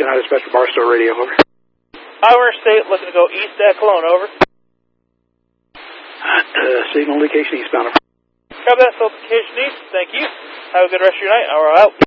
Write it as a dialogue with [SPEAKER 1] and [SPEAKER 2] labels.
[SPEAKER 1] United Special Barstow Radio, over.
[SPEAKER 2] Iowa State looking to go east at Cologne, over.
[SPEAKER 1] Signal indication eastbound, over.
[SPEAKER 2] Copy that, indication east. Thank you. Have a good rest of your night. Hour out.